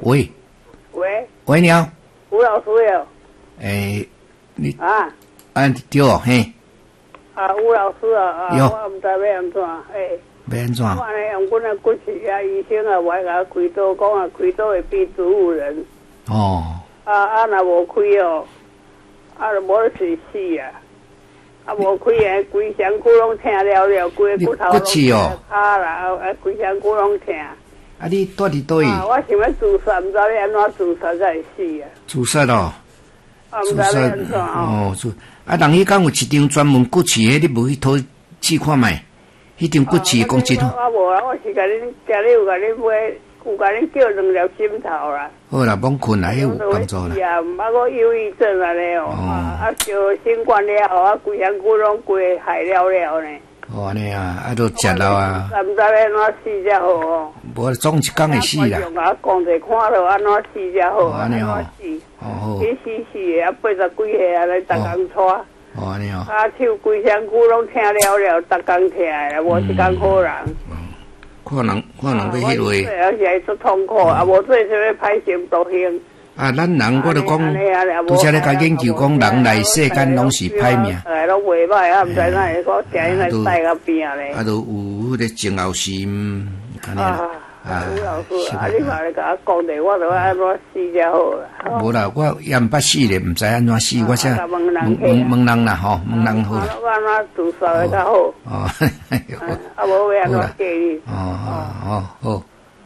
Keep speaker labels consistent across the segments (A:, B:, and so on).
A: 喂，
B: 喂，
A: 喂，你好，
B: 吴老师哟。
A: 你对哦，嘿。
B: 吴老师啊，
A: 哟
B: 我唔知要安怎，
A: 要安怎？
B: 我安尼用阮的骨气啊，医生啊，我甲我开刀，讲啊，开刀会变植物人。
A: 哦。
B: 若无开哦，就无水死啊。无开啊，规身骨拢疼了了，规个骨头拢疼骹啦，规身骨拢疼。
A: 你住伫倒位？
B: 我想要自杀，唔知要安怎自杀才会死啊。
A: 自杀哦。
B: 唔知要安怎哦。
A: 人迄讲有一张专门骨刺，迄你无去讨试看觅？迄张骨刺讲真好。
B: 我无啦，我是甲恁家里有甲恁买，有甲恁叫2粒心头啦。
A: 好啦，罔困啦，迄有帮助啦。
B: 我忧郁症安尼哦，烧新冠了后，规身骨拢规害了了呢。
A: 安尼啊，都食了啊。
B: 唔知要安怎死才好哦。
A: 无总一工会死啦。
B: 用甲讲者看落安怎死才好，
A: 安尼哦。
B: 好。伊死80几岁安尼，逐工拖。
A: 安尼哦。
B: 手规身骨拢疼了了，逐工疼的，无一工好人。
A: 看人要迄类。
B: 而且还足痛苦，无做啥物歹心道行。
A: 咱人我就讲，拄则咧甲研究讲，人来世间拢是歹命。
B: 拢袂歹毋知哪会个惊来带到病咧。
A: 都有迄个情后心，安尼啦。
B: 吴老师，你嘛咧甲我讲者，我著安怎死才好啦。
A: 无啦，我也毋捌死咧，毋知安怎死，我才问人啦，吼，问人好啦。
B: 我安怎自杀会较好。无要安怎建议。
A: 好。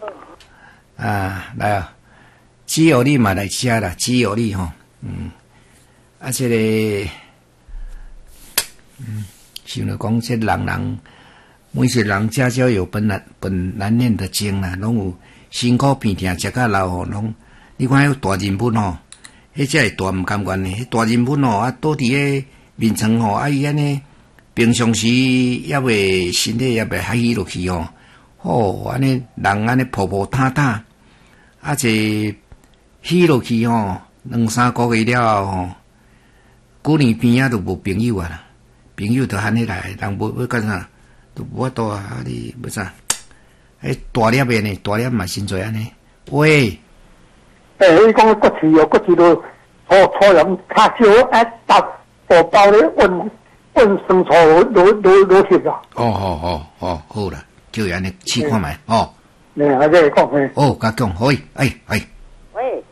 A: 来啊！只有你嘛来吃啦，只有你吼，这个，想着讲这人，每个人家家有本难念的经啦，拢有辛苦拼命食到老吼，拢你看迄大人物吼，迄才会大毋甘愿呢。迄大人物吼，倒伫个面床吼，伊安尼平常时也袂身体也袂嗨落去吼，安尼人安尼婆婆塌塌，这。起落去吼，2-3个月了吼，过年边都无朋友啊啦，朋友都喊你来，人无要干啥，都无法度啊！你要啥？大粒的呢？大粒嘛真侪安尼。喂，
C: 你讲骨刺都初人较少搭包咧温生草落去啦。
A: 好啦，就安尼试看觅哦。
C: 你还在讲咩？
A: 甲讲可以，
B: 喂。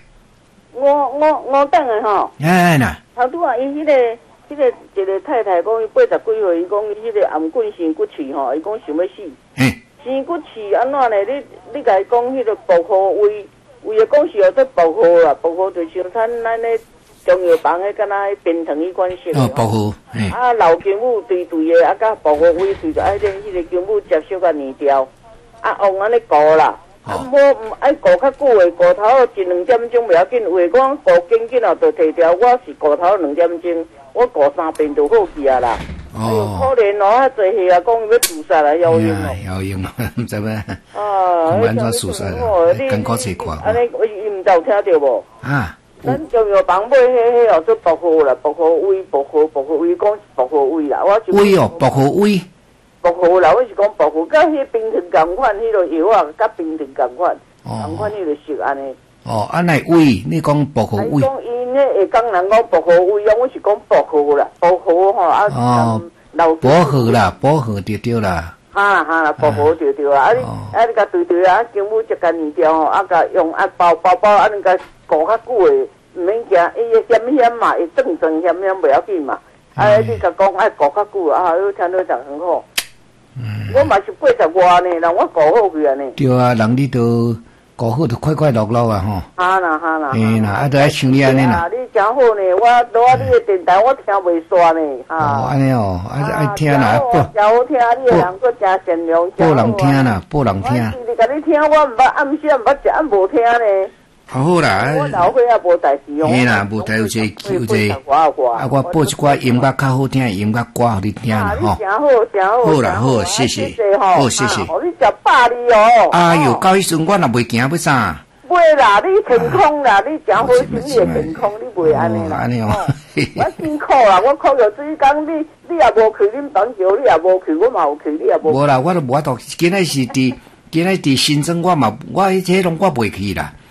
B: 我等下吼。
A: 呐。
B: 头拄啊，伊迄个一个太太讲，伊80几岁，伊讲伊迄个颔棍生骨刺吼，伊讲想要死。生骨刺安怎呢？你甲伊讲迄个薄荷胃的讲是有在薄荷啦，薄荷就像咱咧中药房迄敢若迄冰糖迄款式的。
A: 薄荷。
B: 老金母对的，甲薄荷胃对着，迄个金母接小甲泥掉，往安尼顾啦。我爱顾较久诶，顾头1-2点钟袂要紧，为讲顾紧哦，就摕掉。我是顾头2点钟，我顾3遍就好去啊啦。可怜哦，遐济岁啊，讲要自杀啦，要用哦。
A: 要用，毋知咩？安怎自杀啦？艰苦切看。
B: 安尼，伊毋知有听着无？咱中药房买迄做薄荷啦，薄荷胃，薄荷胃，讲是薄荷胃啦。
A: 胃哦，薄荷胃。
B: 薄荷啦，我是讲薄荷，甲迄冰糖共款，迄个药啊，甲冰糖共款，共款迄个色安尼。
A: 来胃，你讲薄荷胃。
B: 讲因迄下港人讲薄荷胃，我是讲薄荷啦，薄荷吼
A: 薄荷啦，薄荷对啦。
B: 哈啦，薄荷对啦。你甲对啊，经母一干泥掉吼，甲用包，你甲顾较久诶，毋免惊，伊险嘛，伊正险袂要紧嘛。你甲讲顾较久你听到就很好。我嘛是80外呢，人我顾好去安尼。对
A: 啊，人你都顾好，就快快乐乐啊吼。
B: 哈啦。
A: 都爱像你安尼啦。
B: 你真好呢，我你的电台我听袂煞呢。
A: 安尼爱听啦，
B: 真好听，你的人佫真善良。
A: 报人听啦，报人听。
B: 你甲你听，我毋捌暗时毋捌食，无听呢。
A: 好啦，
B: 我老岁也无代志哦。
A: 嘿啦，无代有这，我播一寡音乐较好听，音乐歌互你听啦吼。
B: 真好。
A: 好啦，好，谢谢，好，谢谢。
B: 你食饱哩哦。
A: 哎哟，到迄阵我若袂惊要啥？
B: 袂啦，你健康啦，你真好心理健康，你袂安尼啦。
A: 安尼哦。
B: 我辛苦啦，我靠着水工，你也无去恁房桥，你也无去，我嘛有去，你也无。
A: 无啦，我都无法度，今仔是伫新庄，我迄拢我袂去啦。